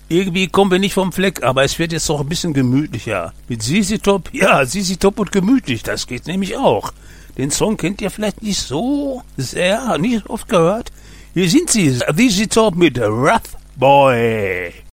Irgendwie kommen wir nicht vom Fleck, aber es wird jetzt doch ein bisschen gemütlicher. Mit ZZ Top, ja, ZZ Top und gemütlich, das geht nämlich auch. Den Song kennt ihr vielleicht nicht so sehr, nicht oft gehört. Hier sind sie, ZZ Top mit Rough Boy.